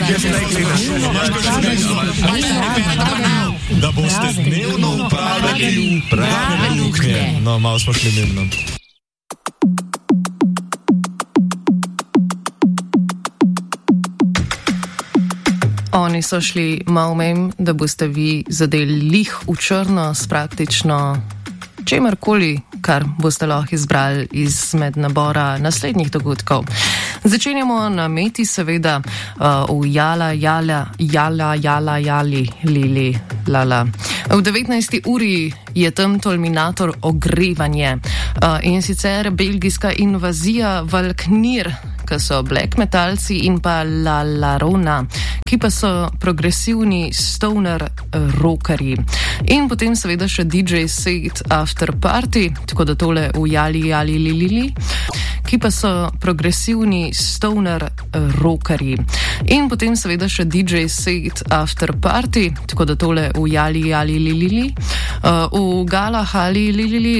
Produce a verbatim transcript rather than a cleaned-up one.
Da boste dnevno upravljali prave luknje. No, malo smo šli mirno. Oni so šli malo mem, da boste vi zadeli lih v črno s praktično čemarkoli, kar boste lahko izbrali izmed nabora naslednjih dogodkov. Začenjamo na meti, seveda, uh, v jala, jala, jala, jala, jali, lili, lala. V devetnajsti uri je tam Tolminator ogrevanje uh, in sicer belgijska invazija Valknir, ki so black metalci, in pa La Larona, ki pa so progresivni stoner rockerji. In potem seveda še D J set After Party, tako da tole v jali, jali, lili, li, ki pa so progresivni stoner rockerji. In potem seveda še D J set After Party, tako da tole v jali, jali, lili, li, v galah ali lili, li,